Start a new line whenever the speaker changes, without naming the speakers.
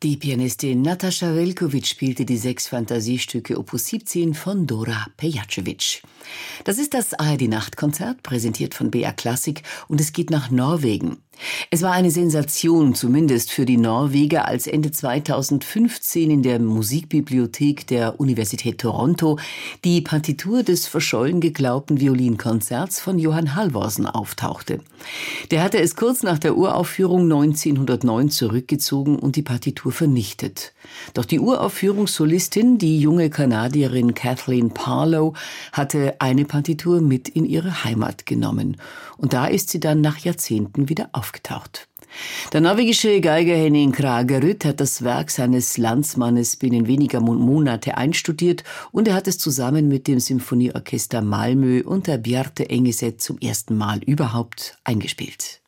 Die Pianistin Natascha Velkovic spielte die 6 Fantasiestücke Opus 17 von Dora Pejacevic. Das ist das ARD-Nachtkonzert, präsentiert von BR Klassik, und es geht nach Norwegen. Es war eine Sensation, zumindest für die Norweger, als Ende 2015 in der Musikbibliothek der Universität Toronto die Partitur des verschollen geglaubten Violinkonzerts von Johann Halvorsen auftauchte. Der hatte es kurz nach der Uraufführung 1909 zurückgezogen und die Partitur vernichtet. Doch die Uraufführungssolistin, die junge Kanadierin Kathleen Parlow, hatte eine Partitur mit in ihre Heimat genommen. Und da ist sie dann nach Jahrzehnten wieder aufgetaucht. Der norwegische Geiger Henning Kragerud hat das Werk seines Landsmannes binnen weniger Monate einstudiert und er hat es zusammen mit dem Symphonieorchester Malmö unter Bjarte Engeset zum ersten Mal überhaupt eingespielt.